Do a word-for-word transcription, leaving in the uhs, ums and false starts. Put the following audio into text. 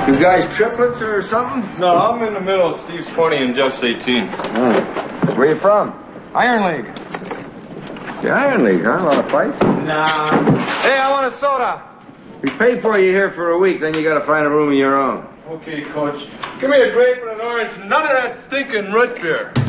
You guys triplets or something? No, I'm in the middle. Steve's twenty and Jeff's eighteen. Oh. Where you from? Iron League. The Iron League, huh? A lot of fights? Nah. Hey, I want a soda. We pay for you here for a week, then you gotta find a room of your own. Okay, Coach. Give me a grape and an orange. None of that stinking root beer.